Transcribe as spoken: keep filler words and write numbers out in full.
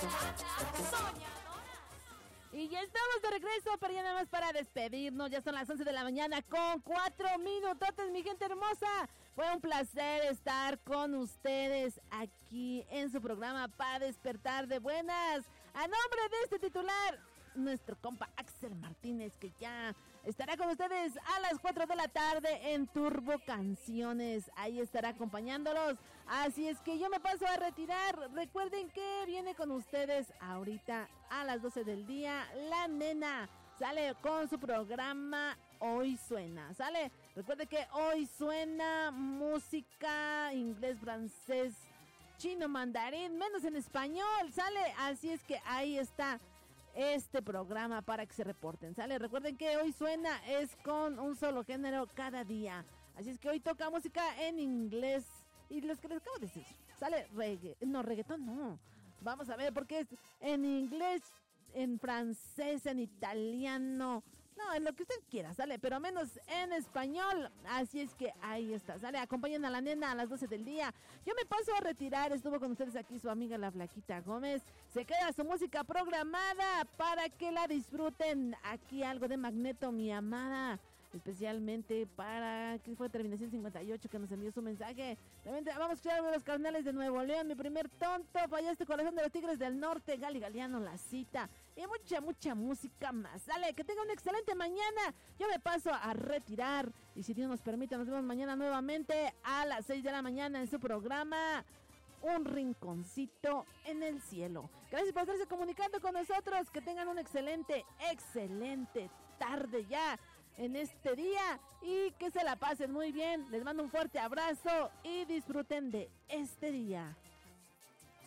Y ya estamos de regreso, pero ya nada más para despedirnos. Ya son las once de la mañana con cuatro minutotes, mi gente hermosa. Fue un placer estar con ustedes aquí en su programa para despertar de buenas. A nombre de este titular, nuestro compa Axel Martínez, que ya estará con ustedes a las cuatro de la tarde en Turbo Canciones. Ahí estará acompañándolos. Así es que yo me paso a retirar. Recuerden que viene con ustedes ahorita a las doce del día la nena. Sale con su programa Hoy Suena. Sale. Recuerden que hoy suena música inglés, francés, chino, mandarín, menos en español. Sale. Así es que ahí está este programa para que se reporten, ¿sale? Recuerden que Hoy Suena es con un solo género cada día. Así es que hoy toca música en inglés. Y los que les acabo de decir, ¿sale? Reggae, no, reggaetón no. Vamos a ver, porque es en inglés, en francés, en italiano. No, en lo que usted quiera, ¿sale? Pero menos en español. Así es que ahí está, ¿sale? Acompañen a la nena a las doce del día. Yo me paso a retirar. Estuvo con ustedes aquí su amiga la Flaquita Gómez. Se queda su música programada para que la disfruten. Aquí algo de Magneto, mi amada. Especialmente para, que fue terminación cincuenta y ocho, que nos envió su mensaje. También vamos a escuchar a los carnales de Nuevo León, Mi Primer Tonto, Fallaste Corazón de los Tigres del Norte, Gali Galeano, La Cita y mucha, mucha música más. Dale, que tenga una excelente mañana. Yo me paso a retirar y si Dios nos permite, nos vemos mañana nuevamente a las seis de la mañana en su programa Un Rinconcito en el Cielo. Gracias por estarse comunicando con nosotros. Que tengan una excelente, excelente tarde ya en este día y que se la pasen muy bien. Les mando un fuerte abrazo y disfruten de este día.